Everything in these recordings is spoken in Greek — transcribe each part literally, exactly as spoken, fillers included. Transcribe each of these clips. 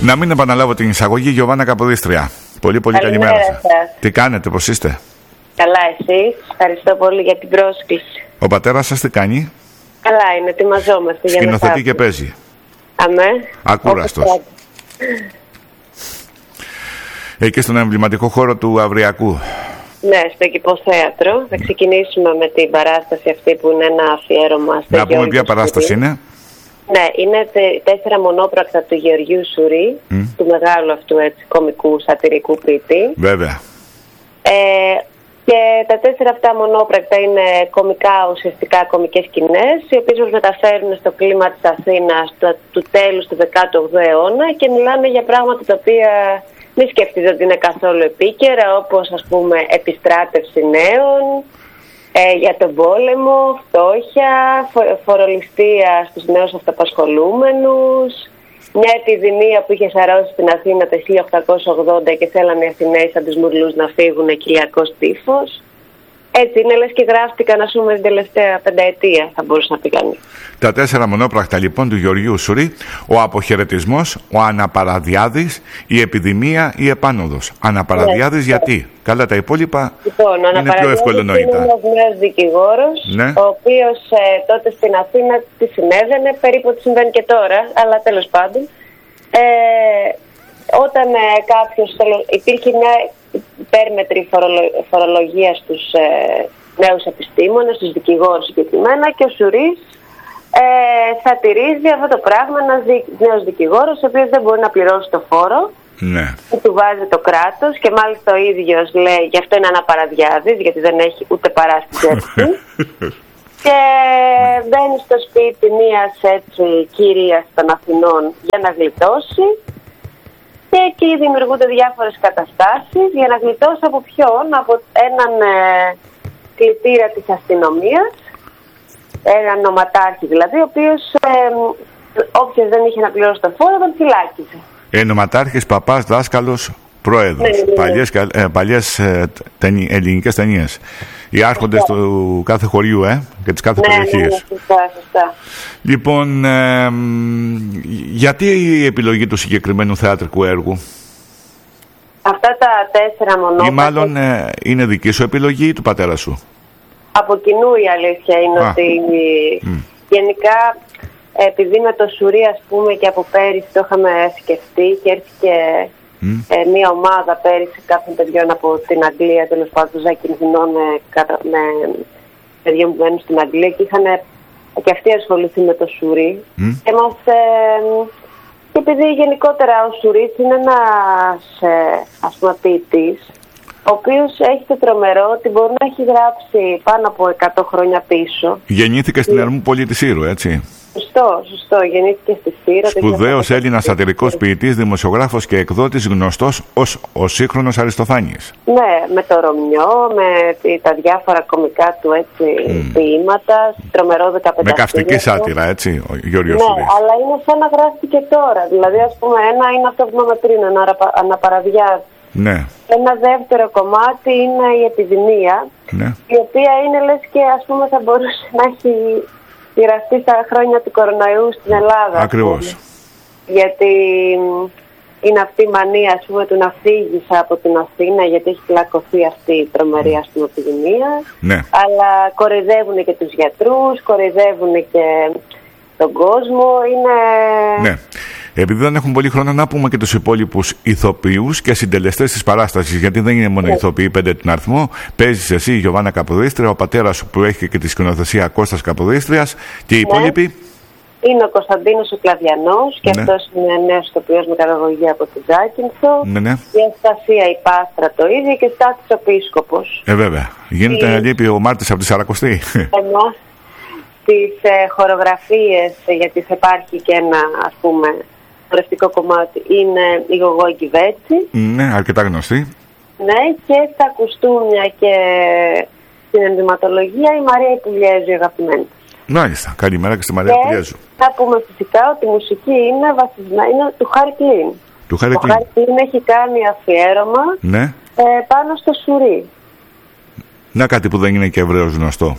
Να μην επαναλάβω την εισαγωγή, Γιωβάνα Καποδίστρια. Πολύ πολύ καλημέρα, καλημέρα σας. Τι κάνετε, πώς είστε? Καλά, εσείς? Ευχαριστώ πολύ για την πρόσκληση. Ο πατέρας σας τι κάνει? Καλά είναι, ετοιμαζόμαστε. Σκηνοθετεί και παίζει. Αμέ. Ακούραστος. Εκεί στον εμβληματικό χώρο του Αυριακού. Ναι, στο Κηποθέατρο. Θα ξεκινήσουμε με την παράσταση αυτή που είναι ένα αφιέρωμα στο Να πούμε ποια παράσταση είναι. Ναι, είναι τέσσερα μονόπρακτα του Γεωργίου Σουρή, mm. του μεγάλου αυτού έτσι κομικού σατυρικού ποιητή. Βέβαια. Ε, και τα τέσσερα αυτά μονόπρακτα είναι κομικά, ουσιαστικά κομικές σκηνές, οι οποίες μας μεταφέρουν στο κλίμα της Αθήνας του, του τέλους του δέκατου όγδοου αιώνα και μιλάνε για πράγματα τα οποία μην σκεφτείτε ότι είναι καθόλου επίκαιρα, όπως ας πούμε επιστράτευση νέων, ε, για τον πόλεμο, φτώχεια, φο, φορολιστία στους νέους αυταπασχολούμενους, μια επιδημία που είχε σαρώσει στην Αθήνα το χίλια οκτακόσια ογδόντα και θέλανε οι Αθηναίοι σαν τους Μουρλούς να φύγουν, κοιλιακός τύφος. Έτσι είναι, λες και γράφτηκαν, ας πούμε, την τελευταία πενταετία, θα μπορούσε να πει κανείς. Τα τέσσερα μονόπρακτα λοιπόν του Γεωργίου Σουρή, ο αποχαιρετισμός, ο αναπαραδιάδης, η επιδημία, η επάνωδος. Αναπαραδιάδης ναι, γιατί? Ναι. Καλά, τα υπόλοιπα λοιπόν, είναι πιο εύκολο νοητά. Είναι ένας νέος δικηγόρος, ναι. ο οποίος ε, τότε στην Αθήνα τι συνέβαινε, περίπου τι συμβαίνει και τώρα, αλλά τέλος πάντων. Ε, όταν ε, κάποιος, υπήρχε μια υπέρμετρη φορολογία στους ε, νέους επιστήμονες, στους δικηγόρους συγκεκριμένα, και ο Σουρής ε, θα τηρίζει αυτό το πράγμα, ένας δι, νέος δικηγόρος ο οποίος δεν μπορεί να πληρώσει το φόρο, ναι. που του βάζει το κράτος, και μάλιστα ο ίδιος λέει γι' αυτό είναι αναπαραδιάδης, γιατί δεν έχει ούτε παράστηση έτσι. Και μπαίνει στο σπίτι μιας έτσι κυρίας των Αθηνών για να γλιτώσει. Και εκεί δημιουργούνται διάφορες καταστάσεις για να γλιτώσει από ποιον? Από έναν ε, κλητήρα της αστυνομίας, έναν νοματάρχη δηλαδή, ο οποίος ε, όποιος δεν είχε να πληρώσει το φόρο τον φυλάκιζε. Ε, νοματάρχης, παπάς, δάσκαλος, πρόεδρος. Ναι, ναι. Παλιές, ε, παλιές ε, ταινί, ελληνικές ταινίες. Οι άρχοντες του κάθε χωριού ε, και της κάθε ναι, περιοχής. Ναι, ναι, σωστά, σωστά. Λοιπόν, ε, γιατί η επιλογή του συγκεκριμένου θεατρικού έργου? Αυτά τα τέσσερα μονόπρακτα. Ή μάλλον ε, είναι δική σου επιλογή ή του πατέρα σου? Από κοινού η αλήθεια είναι. Α. Ότι mm. γενικά επειδή με το Σουρή, ας πούμε, και από πέρυσι το είχαμε σκεφτεί και έρθει Mm. Ε, μια ομάδα πέρυσι κάποιων παιδιών από την Αγγλία, τέλος πάντων, ζακινδυνών με, με παιδιών που μένουν στην Αγγλία, και είχαν και αυτοί ασχοληθεί με το Σουρή. Mm. Και, μας, ε, και επειδή γενικότερα ο Σουρής είναι ένας ε, ας πούμε ποιητής, ο οποίος έχει το τρομερό ότι μπορεί να έχει γράψει πάνω από εκατό χρόνια πίσω. Γεννήθηκε στην Ερμούπολη της Ήρου, έτσι. Σωστό, σωστό. Γεννήθηκε στη Σύρο. Σπουδαίος Έλληνας σατυρικός ποιητής, δημοσιογράφος και εκδότης, γνωστός ως ο σύγχρονος Αριστοφάνης. Ναι, με το Ρωμιό, με τα διάφορα κομικά του έτσι, mm. ποίηματα, τρομερό δεκαπέντε. Με καυστική σάτυρα, έτσι, ο Γιώργος Ναι, Σουρής. αλλά είναι σαν να γράφει και τώρα. Δηλαδή, ας πούμε, ένα είναι αυτό που είπαμε πριν, ένα αναπαραδιάζει. Ναι. Ένα δεύτερο κομμάτι είναι η επιδημία, ναι. η οποία είναι, λες και, ας πούμε, θα μπορούσε να έχει πειραστεί στα χρόνια του κορονοϊού στην Ελλάδα. Ακριβώς. Γιατί είναι αυτή η μανία, ας πούμε, του να φύγεις από την Αθήνα, γιατί έχει πλακωθεί αυτή η τρομερή, ας πούμε, επιδημία. Ναι. Αλλά κοροϊδεύουν και τους γιατρούς, κοροϊδεύουν και τον κόσμο. Είναι... Ναι. Επειδή δεν έχουν πολύ χρόνο, να πούμε και τους υπόλοιπους ηθοποιούς και συντελεστές της παράστασης, γιατί δεν είναι μόνο yeah. ηθοποιοί πέντε την αριθμό. Παίζεις εσύ, η Γιωβάνα Καποδίστρια, ο πατέρας σου που έχει και τη σκηνοθεσία Κώστας Καποδίστριας, και οι yeah. υπόλοιποι. Είναι ο Κωνσταντίνος ο Κλαδιανός, και ναι. αυτός είναι νέος ηθοποιός με καταγωγή από τη Ζάκυνθο. Ναι, ναι. Η Αστασία η Πάστρα το ίδιο, και Στάθης ο Επίσκοπος. Ε, βέβαια. Γίνεται να λείπει ο Μάρτης από τη Σαρακοστή. Ενώ στις ε, χορογραφίες, γιατί θα υπάρχει και ένα, ας πούμε, χορευτικό κομμάτι, είναι η Γογό η Κυβέτσι. Ναι, αρκετά γνωστή. Ναι, και στα κουστούμια και στην ενδυματολογία η Μαρία Υπουλιέζου, η αγαπημένη. Μάλιστα. Καλημέρα και στη Μαρία Υπουλιέζου. Θα πούμε φυσικά ότι η μουσική είναι βασισμένη, είναι του Χάρη Κλίν. Του Χάρη Κλίν. Ο Χάρη Κλίν έχει κάνει αφιέρωμα ναι. ε, πάνω στο Σουρή. Να κάτι που δεν είναι και ευρέως γνωστό.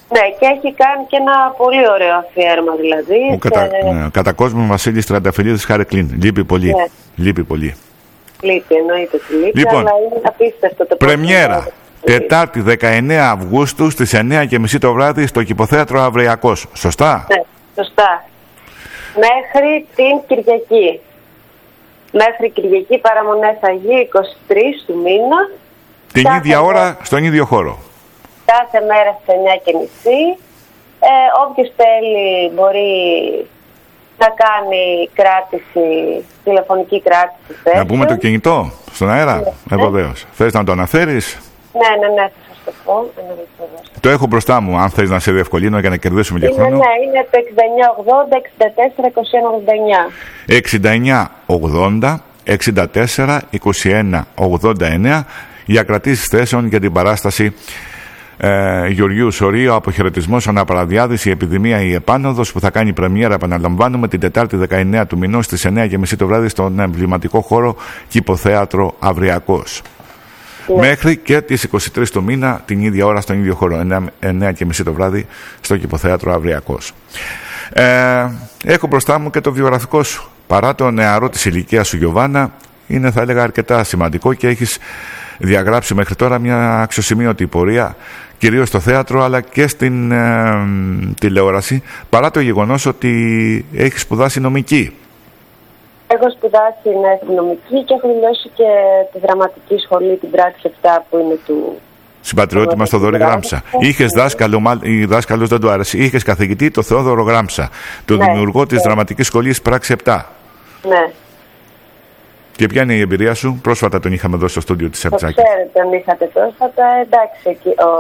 Ναι, και έχει κάνει και ένα πολύ ωραίο αφιέρωμα δηλαδή. Ο κατα... σε... ναι, κατά κόσμο Βασίλης Τρανταφυλλίδης Χαρεκλίν. Λείπει πολύ. Ναι. Λείπει πολύ. Λείπει, εννοείται ότι λείπει, Λοιπόν, αλλά είναι απίστευτο το πρεμιέρα. Τετάρτη δεκαεννέα Αυγούστου στις εννιά και μισή το βράδυ στο Κηποθέατρο Αυριακός. Σωστά? Ναι, σωστά. Μέχρι την Κυριακή. Μέχρι Κυριακή παραμονές Αγίου είκοσι τρεις του μήνα. Την κάθε ίδια ώρα μέρα, στον ίδιο χώρο. Κάθε μέρα στις εννιά και μισή. Ε, όποιος θέλει μπορεί να κάνει κράτηση, τηλεφωνική κράτηση. Θέσεων. Να πούμε το κινητό στον αέρα. Ναι. Ευωδέως. Θες να το αναφέρεις? Ναι, ναι, ναι, θα σας το πω. Το έχω μπροστά μου, αν θες να σε διευκολύνω για να κερδίσουμε και είναι, χρόνο. Ναι, είναι το εξήντα εννιά ογδόντα εξήντα τέσσερα είκοσι ένα ογδόντα εννιά. εξήντα εννιά ογδόντα εξήντα τέσσερα είκοσι ένα ογδόντα εννιά για κρατήσεις θέσεων για την παράσταση ε, Γεωργίου Σωρίου, αποχαιρετισμός, αναπαραδιάδηση, η επιδημία, η επάνωδος, που θα κάνει πρεμιέρα, επαναλαμβάνουμε, την Τετάρτη δεκαεννέα του μηνός στις εννιά και μισή το βράδυ στον εμβληματικό χώρο Κηποθέατρο Αυριακός. Yeah. Μέχρι και τις είκοσι τρεις του μήνα την ίδια ώρα στον ίδιο χώρο, εννιά και μισή το βράδυ στο Κηποθέατρο Αυριακός. Ε, έχω μπροστά μου και το βιογραφικό σου. Παρά το νεαρό της ηλικίας σου, Γιωβάνα, είναι, θα έλεγα, αρκετά σημαντικό και έχεις διαγράψει μέχρι τώρα μια αξιοσημείωτη πορεία, κυρίως στο θέατρο αλλά και στην ε, τηλεόραση, παρά το γεγονός ότι έχεις σπουδάσει νομική. Έχω σπουδάσει, ναι, στη νομική και έχω τελειώσει και τη δραματική σχολή, την πράξη επτά που είναι του... Συμπατριώτη μας, Θοδωρή Γράμψα. Είχες δάσκαλο, ή δάσκαλος δεν του άρεσε, είχες καθηγητή το Θεόδωρο Γράμψα, τον ναι, δημιουργό της ναι. δραματικής σχολής πράξη επτά. Ναι. Και ποια είναι η εμπειρία σου? Πρόσφατα τον είχαμε εδώ στο στούντιο της Αρτζάκη. Το ξέρετε, τον είχατε πρόσφατα. Εντάξει, εκεί, ο,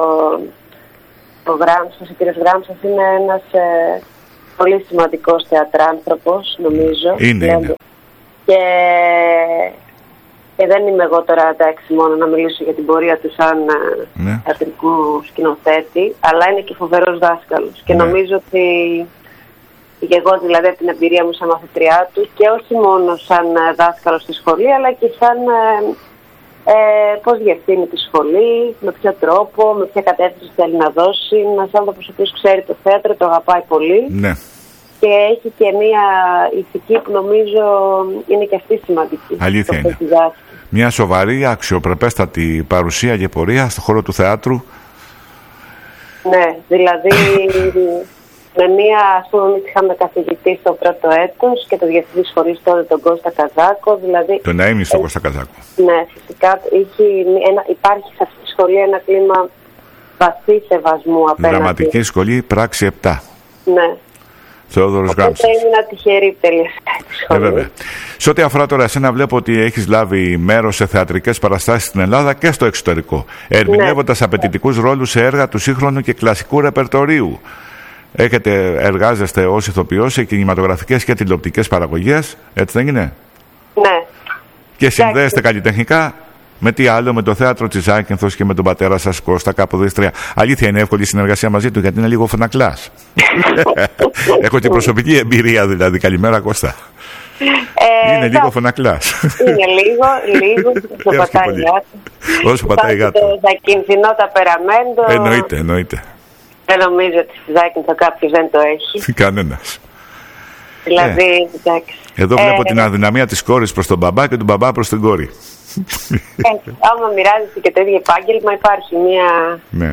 ο Γράμψας, ο κύριος Γράμψας είναι ένας ε, πολύ σημαντικός θεατράνθρωπος, νομίζω. Είναι, δηλαδή. είναι. Και, και δεν είμαι εγώ τώρα, εντάξει, μόνο να μιλήσω για την πορεία του σαν ναι. θεατρικού σκηνοθέτη, αλλά είναι και φοβερός δάσκαλος. Και ναι. νομίζω ότι και εγώ δηλαδή από την εμπειρία μου σαν μαθητριά του και όχι μόνο σαν δάσκαλο στη σχολή αλλά και σαν ε, ε, πώς διευθύνει τη σχολή, με ποιο τρόπο, με ποια κατεύθυνση θέλει να δώσει. Ένας άνθρωπος ο οποίος ξέρει το θέατρο, το αγαπάει πολύ ναι. και έχει και μια ηθική που νομίζω είναι και αυτή σημαντική. Αλήθεια είναι. Μια σοβαρή, αξιοπρεπέστατη παρουσία και πορεία στον χώρο του θεάτρου. Ναι, δηλαδή... Με μία, ας πούμε, εμείς είχαμε καθηγητή στο πρώτο έτος και το διευθυντή σχολής τότε τον Κώστα Καζάκο. Δηλαδή, τον αείμνηστο ε, Κώστα Καζάκο. Ναι, φυσικά είχε ένα, υπάρχει σε αυτή τη σχολή ένα κλίμα βαθύ σεβασμού απέναντι. Δραματική σχολή πράξη επτά. Ναι. Θεόδωρος Γράμψας. Οπότε ήμουν τυχερή τελειώστα τη σχολή. Ε, βέβαια. Σε ό,τι αφορά τώρα εσένα, βλέπω ότι έχεις λάβει μέρος σε θεατρικές παραστάσεις στην Ελλάδα και στο εξωτερικό, ερμηνεύοντας ναι. απαιτητικούς ρόλους σε έργα του σύγχρονου και κλασικού ρεπερτορίου. Έχετε, εργάζεστε ως ηθοποιός σε κινηματογραφικές και τηλεοπτικές παραγωγές, έτσι δεν είναι? Ναι. Και συνδέεστε καλλιτεχνικά με τι άλλο, με το θέατρο της Ζάκυνθος και με τον πατέρα σας Κώστα Καποδίστρια. Αλήθεια, είναι εύκολη η συνεργασία μαζί του, γιατί είναι λίγο φωνακλάς. Έχω την προσωπική εμπειρία δηλαδή. Καλημέρα Κώστα. Ε, είναι λίγο φωνακλάς. Είναι λίγο, λίγο. Όσο πατάει γάτο. Όσο πατάει γάτο. Το Ζακυνθινό ταπεραμέντο. Εννοείται, εννοείται. Δεν νομίζω ότι στη Ζάκυνθο κάποιος δεν το έχει. Κανένας. Δηλαδή, ε, εντάξει. Εδώ βλέπω ε, την αδυναμία της κόρης προς τον μπαμπά και του μπαμπά προς την κόρη. Ε, άμα μοιράζεσαι και το ίδιο επάγγελμα υπάρχει μια... Ναι.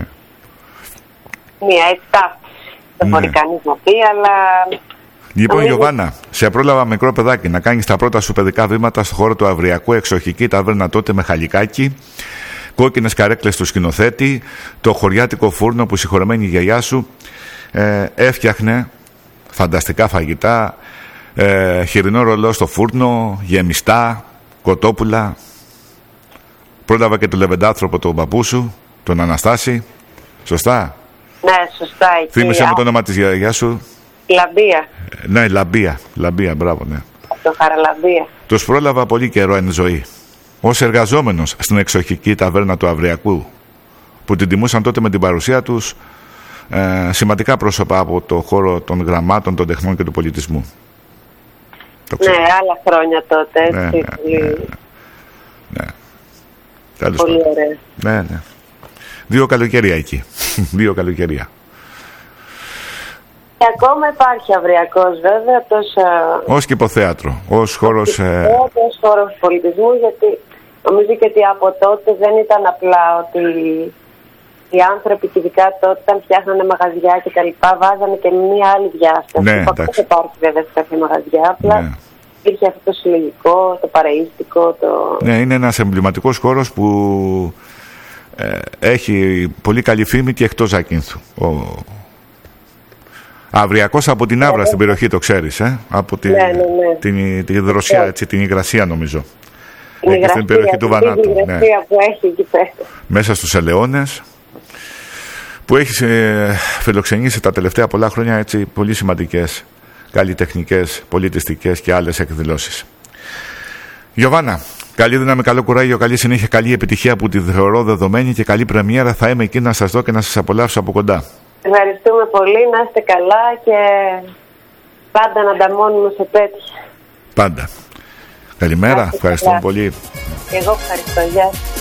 Μια έτσι ταύτιση. Δεν μπορεί κανείς να πει, αλλά... Λοιπόν, Γιωβάνα, σε πρόλαβα μικρό παιδάκι να κάνεις τα πρώτα σου παιδικά βήματα στο χώρο του Αυριακού, εξοχική ταβέρνα τότε με χαλικάκι, κόκκινες καρέκλες του σκηνοθέτη, το χωριάτικο φούρνο που η συγχωρεμένη γιαγιά σου ε, έφτιαχνε φανταστικά φαγητά, ε, χοιρινό ρολό στο φούρνο, γεμιστά, κοτόπουλα. Πρόλαβα και το λεβεντάνθρωπο τον παππού σου, τον Αναστάση. Σωστά? Ναι, σωστά. Θύμισε μου το όνομα της γιαγιάς σου. Λαμπία. Ναι, Λαμπία. Λαμπία, μπράβο, ναι. Το Χαραλαμπία. Τους πρόλαβα πολύ καιρό εν ζωή. Ως εργαζόμενος στην εξοχική ταβέρνα του Αυριακού, που την τιμούσαν τότε με την παρουσία τους ε, σημαντικά πρόσωπα από το χώρο των γραμμάτων, των τεχνών και του πολιτισμού. Ναι, άλλα χρόνια τότε, έτσι. Ναι, ναι, πολύ... ναι, ναι. Ναι. Πολύ ωραία. Ναι, ναι. Δύο καλοκαιρία εκεί. Δύο καλοκαιρία. Και ακόμα υπάρχει Αυριακός βέβαια, τόσα... ως κηποθέατρο, ως χώρος... Ε... ως χώρος πολιτισμού, γιατί νομίζω και ότι από τότε δεν ήταν απλά ότι οι άνθρωποι και ειδικά τότε όταν φτιάχνανε μαγαζιά και τα λοιπά βάζανε και μία άλλη διάσταση. Ναι, που δεν υπάρχει βέβαια σε κάποια μαγαζιά, απλά ναι. Υπήρχε αυτό το συλλογικό, το παρεΐστικο, το... Ναι, είναι ένας εμβληματικός χώρος που ε, έχει πολύ καλή φήμη και εκτός Ζακίνθου. Ο... Αυριακός από την Άβρα, ναι, στην περιοχή, το ξέρεις, ε? Από τη, ναι, ναι, ναι. την, την Δροσιά, έτσι, την Υγρασία νομίζω. Την Εκεί στην περιοχή του Βανάτου. Την Υγρασία, ναι. Που έχει εκεί πέρα. Μέσα στους Ελαιώνες, που έχει ε, φιλοξενήσει τα τελευταία πολλά χρόνια έτσι, πολύ σημαντικές καλλιτεχνικές, πολιτιστικές και άλλες εκδηλώσεις. Γιωβάνα, καλή δύναμη, καλό κουράγιο, καλή συνέχεια, καλή επιτυχία που τη θεωρώ δεδομένη και καλή πρεμιέρα. Θα είμαι εκεί να σας δω και να σας απολαύσω από κοντά. Ευχαριστούμε πολύ, να είστε καλά και πάντα να ανταμώνουμε σε τέτοια. Πάντα. Καλημέρα, ευχαριστούμε πολύ. Και εγώ ευχαριστώ, γεια.